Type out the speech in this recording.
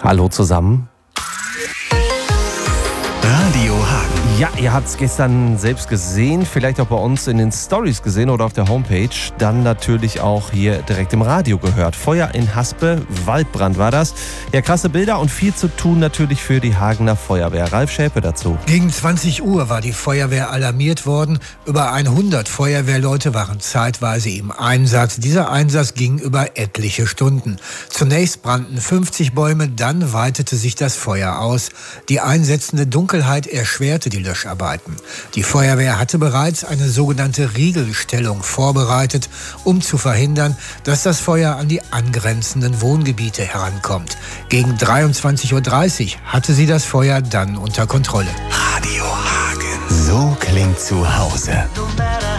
Hallo zusammen. Radio Hagen. Ja, ihr habt es gestern selbst gesehen, vielleicht auch bei uns in den Stories gesehen oder auf der Homepage. Dann natürlich auch hier direkt im Radio gehört. Feuer in Haspe, Waldbrand war das. Ja, krasse Bilder und viel zu tun natürlich für die Hagener Feuerwehr. Ralf Schäpe dazu. Gegen 20 Uhr war die Feuerwehr alarmiert worden. Über 100 Feuerwehrleute waren zeitweise im Einsatz. Dieser Einsatz ging über etliche Stunden. Zunächst brannten 50 Bäume, dann weitete sich das Feuer aus. Die einsetzende Dunkelheit erschwerte die Löscharbeiten. Die Feuerwehr hatte bereits eine sogenannte Riegelstellung vorbereitet, um zu verhindern, dass das Feuer an die angrenzenden Wohngebiete herankommt. Gegen 23:30 Uhr hatte sie das Feuer dann unter Kontrolle. Radio Hagen. So klingt zu Hause.